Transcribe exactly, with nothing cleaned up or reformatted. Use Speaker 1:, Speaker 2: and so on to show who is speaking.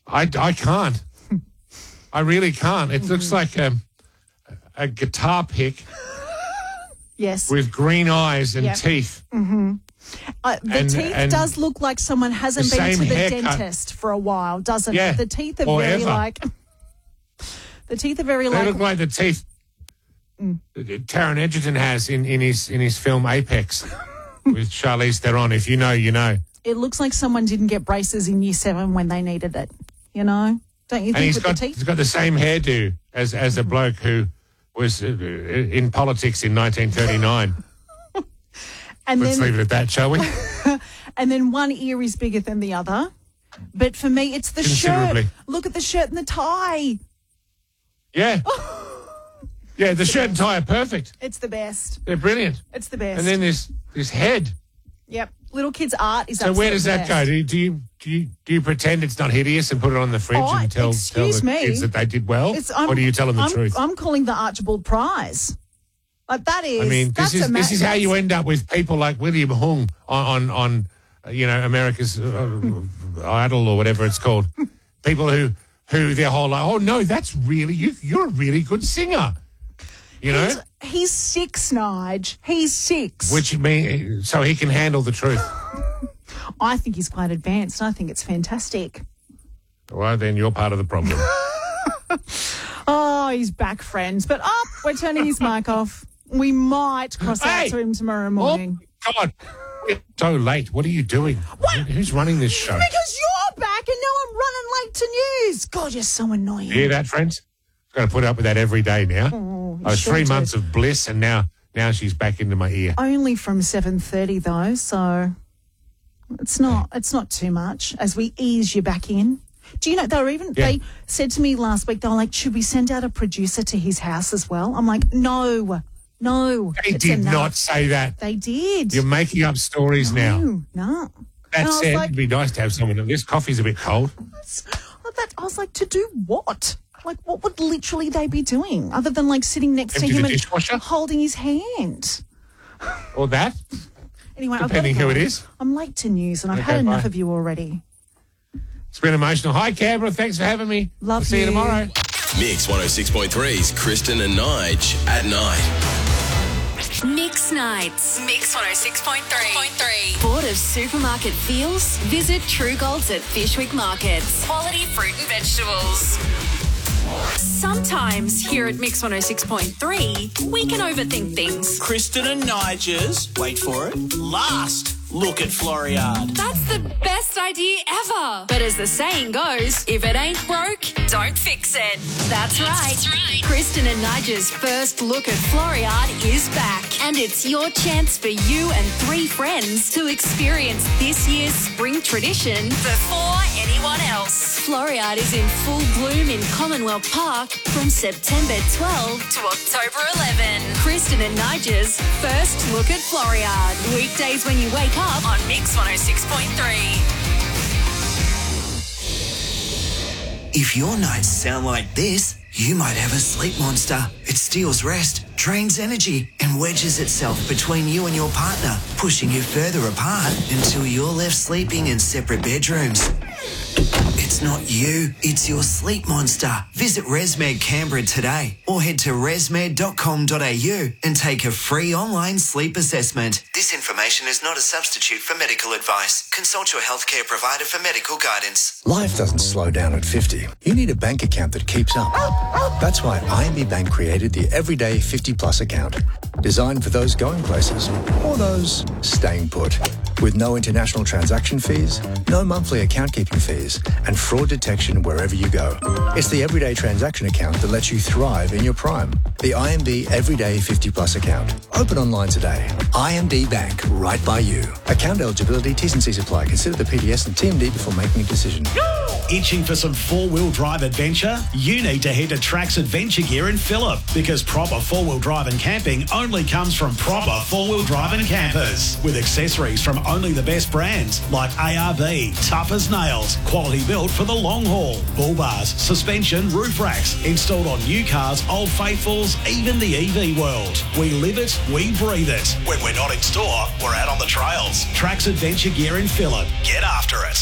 Speaker 1: I, I can't. I really can't. It looks like a, a guitar pick
Speaker 2: Yes.
Speaker 1: with green eyes and
Speaker 2: Yep.
Speaker 1: teeth.
Speaker 2: Mm-hmm. Uh, the
Speaker 1: And-
Speaker 2: teeth
Speaker 1: and
Speaker 2: does look like someone hasn't
Speaker 1: the
Speaker 2: been to
Speaker 1: same
Speaker 2: the
Speaker 1: haircut.
Speaker 2: dentist for a while, doesn't
Speaker 1: Yeah,
Speaker 2: it? The teeth are
Speaker 1: or
Speaker 2: very
Speaker 1: ever.
Speaker 2: like... The teeth are very
Speaker 1: They
Speaker 2: like...
Speaker 1: look like the teeth
Speaker 2: Mm.
Speaker 1: that Taron Egerton has in, in his in his film Apex with Charlize Theron. If you know, you know.
Speaker 2: It looks like someone didn't get braces in year seven when they needed it, you know? Don't you
Speaker 1: And
Speaker 2: think
Speaker 1: he's
Speaker 2: with
Speaker 1: got
Speaker 2: the teeth?
Speaker 1: he's got the same hairdo as as a bloke who was uh, in politics in nineteen thirty-nine.
Speaker 2: And
Speaker 1: Let's
Speaker 2: then,
Speaker 1: leave it at that, shall we?
Speaker 2: and then one ear is bigger than the other. But for me, it's the shirt.
Speaker 1: Considerably.
Speaker 2: Look at the shirt and the tie.
Speaker 1: Yeah. Yeah, the shirt and tie are perfect.
Speaker 2: It's the best.
Speaker 1: They're brilliant.
Speaker 2: It's the best.
Speaker 1: And then this this head.
Speaker 2: Yep. Little kids' art is
Speaker 1: So where
Speaker 2: absolutely
Speaker 1: does that
Speaker 2: best.
Speaker 1: go? Do you, do you do you do you pretend it's not hideous and put it on the fridge
Speaker 2: Oh,
Speaker 1: and tell, tell
Speaker 2: excuse
Speaker 1: the
Speaker 2: me.
Speaker 1: kids that they did well?
Speaker 2: It's-
Speaker 1: or do you tell them the
Speaker 2: I'm,
Speaker 1: truth?
Speaker 2: I'm calling the Archibald Prize. Like that is.
Speaker 1: I mean,
Speaker 2: that's
Speaker 1: this is
Speaker 2: a ma-
Speaker 1: this is how you
Speaker 2: that's-
Speaker 1: end up with people like William Hung on on, on uh, you know America's uh, Idol or whatever it's called. People who who their whole life, oh no, that's really you. You're a really good singer. You know,
Speaker 2: He's, he's six, Nige. He's six.
Speaker 1: which means so he can handle the truth.
Speaker 2: I think he's quite advanced. I think it's fantastic.
Speaker 1: Well, then you're part of the problem.
Speaker 2: Oh, he's back, friends. But oh, we're turning his mic off. We might cross
Speaker 1: Hey!
Speaker 2: out to him tomorrow
Speaker 1: Oh
Speaker 2: morning.
Speaker 1: God, it's so late. What are you doing?
Speaker 2: What?
Speaker 1: Who's running this show?
Speaker 2: Because you're back and now I'm running late to news. God, you're so annoying.
Speaker 1: You hear that, friends? Got to put up with that every day now.
Speaker 2: Oh, you
Speaker 1: I was
Speaker 2: sure
Speaker 1: three
Speaker 2: do.
Speaker 1: months of bliss, and now now she's back into my ear.
Speaker 2: Only from seven thirty though, so it's not it's not too much as we ease you back in. Do you know they were even
Speaker 1: Yeah.
Speaker 2: they said to me last week, they were like, should we send out a producer to his house as well? I'm like, no, no.
Speaker 1: They
Speaker 2: it's
Speaker 1: did
Speaker 2: enough.
Speaker 1: not say that.
Speaker 2: They did.
Speaker 1: You're making up stories now.
Speaker 2: No, no.
Speaker 1: That
Speaker 2: And I was
Speaker 1: said,
Speaker 2: like,
Speaker 1: it'd be nice to have someone. This coffee's a bit cold.
Speaker 2: I that, I was like, to do what? Like, what would literally they be doing other than like sitting next
Speaker 1: Empty
Speaker 2: to him
Speaker 1: the
Speaker 2: and
Speaker 1: dishwasher?
Speaker 2: holding his hand?
Speaker 1: Or that,
Speaker 2: Anyway, I've
Speaker 1: depending
Speaker 2: gotta
Speaker 1: who
Speaker 2: go.
Speaker 1: it is.
Speaker 2: I'm late to news and I've
Speaker 1: Okay,
Speaker 2: had enough
Speaker 1: bye.
Speaker 2: of you already.
Speaker 1: It's been emotional. Hi, Canberra. Thanks for having me.
Speaker 2: Love
Speaker 1: We'll see you
Speaker 2: you.
Speaker 1: tomorrow.
Speaker 3: Mix one oh six point three's Kristen and Nige at night.
Speaker 4: Mix Nights. Mix one oh six point three. Bored of supermarket feels? Visit True Golds at Fishwick Markets. Quality fruit and vegetables. Sometimes here at Mix one oh six point three, we can overthink things.
Speaker 5: Kristen and Nigel's, wait for it, last look at Floriade.
Speaker 4: That's the best idea ever. But as the saying goes, if it ain't broke, don't fix it. That's right. That's right. Kristen and Nigel's first look at Floriade is back. And it's your chance for you and three friends to experience this year's spring tradition before anyone else. Floriade is in full bloom in Commonwealth Park from September twelfth to October eleventh. Kristen and Nigel's first look at Floriade. Weekdays when you wake up on Mix one oh six point three.
Speaker 6: If your nights sound like this, you might have a sleep monster. It steals rest, drains energy, and wedges itself between you and your partner, pushing you further apart until you're left sleeping in separate bedrooms. It's not you, it's your sleep monster. Visit ResMed Canberra today or head to resmed dot com dot a u and take a free online sleep assessment. This information is not a substitute for medical advice. Consult your healthcare provider for medical guidance.
Speaker 7: Life doesn't slow down at fifty. You need a bank account that keeps up. That's why I M B Bank created the Everyday fifty Plus account, designed for those going places or those staying put. With no international transaction fees, no monthly account keeping fees, and fraud detection wherever you go. It's the Everyday transaction account that lets you thrive in your prime. The I M B Everyday fifty Plus account. Open online today. I M B Bank, right by you. Account eligibility, T's and C's apply. Consider the P D S and T M D before making a decision.
Speaker 5: Itching for some four-wheel drive adventure? You need to head to Trax Adventure Gear in Phillip, because proper four-wheel drive and camping only comes from proper four-wheel drive and campers. With accessories from only the best brands like A R B, tough as nails, quality built for the long haul, bull bars, suspension, roof racks, installed on new cars, Old Faithfuls, even the E V world. We live it, we breathe it. When we're not in store, we're out on the trails. Trax Adventure Gear in Phillip. Get after it.